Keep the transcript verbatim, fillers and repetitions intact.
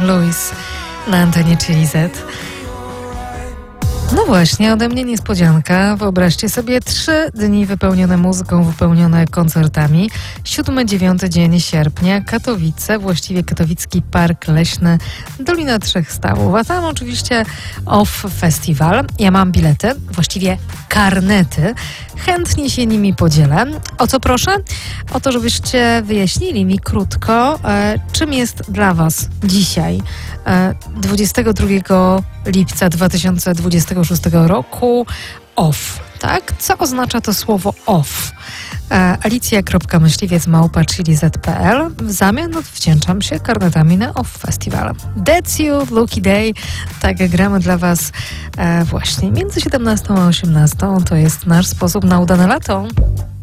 Louis na antenie Chili Z. No właśnie, ode mnie niespodzianka. Wyobraźcie sobie trzy dni wypełnione muzyką, wypełnione koncertami. Siódmy, dziewiąty dzień sierpnia, Katowice, właściwie Katowicki Park Leśny, Dolina Trzech Stawów. A tam oczywiście Off Festival. Ja mam bilety, właściwie karnety. Chętnie się nimi podzielę. O co proszę? O to, żebyście wyjaśnili mi krótko, e, czym jest dla Was dzisiaj, e, dwudziestego drugiego lipca dwa tysiące dwudziestego szóstego roku, off, tak? Co oznacza to słowo off? E, alicja.myśliwiec małpa chilizet kropka p l. W zamian odwdzięczam się karnetami na Off Festival. That's you, Lucky Day. Tak, gramy dla Was e, właśnie między siedemnastą a osiemnastą. To jest nasz sposób na udane lato.